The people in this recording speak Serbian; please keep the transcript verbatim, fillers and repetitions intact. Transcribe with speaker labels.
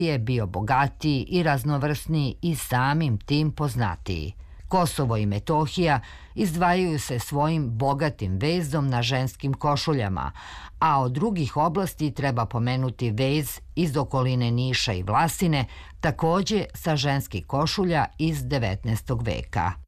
Speaker 1: je bio bogatiji i raznovrsniji i samim tim poznatiji. Kosovo i Metohija izdvajaju se svojim bogatim vezom na ženskim košuljama, a od drugih oblasti treba pomenuti vez iz okoline Niša i Vlasine, takođe sa ženskih košulja iz devetnaestog veka.